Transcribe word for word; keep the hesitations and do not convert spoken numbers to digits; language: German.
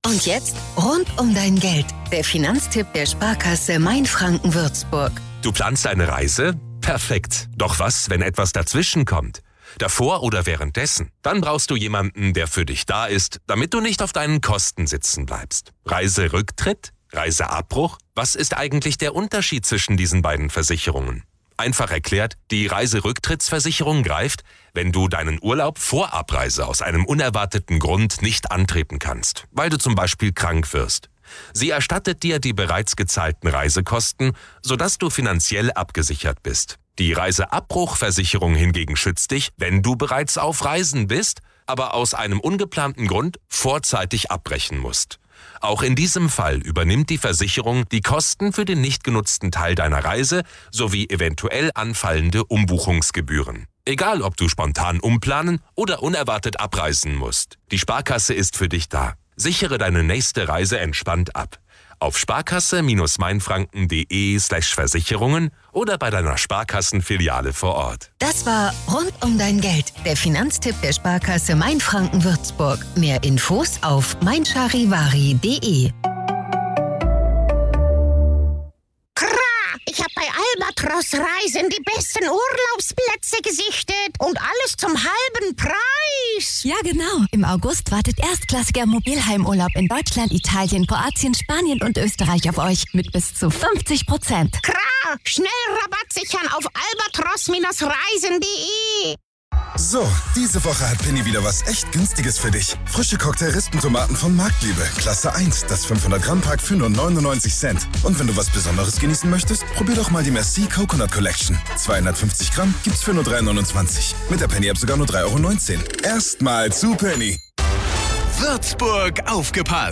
Und jetzt rund um dein Geld. Der Finanztipp der Sparkasse Mainfranken-Würzburg. Du planst eine Reise? Perfekt. Doch was, wenn etwas dazwischen kommt? Davor oder währenddessen? Dann brauchst du jemanden, der für dich da ist, damit du nicht auf deinen Kosten sitzen bleibst. Reiserücktritt? Reiseabbruch? Was ist eigentlich der Unterschied zwischen diesen beiden Versicherungen? Einfach erklärt, die Reiserücktrittsversicherung greift, wenn du deinen Urlaub vor Abreise aus einem unerwarteten Grund nicht antreten kannst, weil du zum Beispiel krank wirst. Sie erstattet dir die bereits gezahlten Reisekosten, sodass du finanziell abgesichert bist. Die Reiseabbruchversicherung hingegen schützt dich, wenn du bereits auf Reisen bist, aber aus einem ungeplanten Grund vorzeitig abbrechen musst. Auch in diesem Fall übernimmt die Versicherung die Kosten für den nicht genutzten Teil deiner Reise sowie eventuell anfallende Umbuchungsgebühren. Egal, ob du spontan umplanen oder unerwartet abreisen musst. Die Sparkasse ist für dich da. Sichere deine nächste Reise entspannt ab. Auf sparkasse-mainfranken.de slash Versicherungen oder bei deiner Sparkassenfiliale vor Ort. Das war Rund um dein Geld, der Finanztipp der Sparkasse Mainfranken-Würzburg. Mehr Infos auf meincharivari punkt de. Ich habe bei Albatros Reisen die besten Urlaubsplätze gesichtet und alles zum halben Preis. Ja, genau. Im August wartet erstklassiger Mobilheimurlaub in Deutschland, Italien, Kroatien, Spanien und Österreich auf euch mit bis zu fünfzig Prozent. Klar, schnell Rabatt sichern auf albatros Reisen punkt de. So, diese Woche hat Penny wieder was echt Günstiges für dich. Frische Cocktail-Rispentomaten von Marktliebe, Klasse eins, das fünfhundert Gramm Pack für nur neunundneunzig Cent. Und wenn du was Besonderes genießen möchtest, probier doch mal die Merci Coconut Collection. zweihundertfünfzig Gramm gibt's für nur drei neunundzwanzig. Mit der Penny-App sogar nur drei Euro neunzehn. Erstmal zu Penny. Würzburg aufgepasst!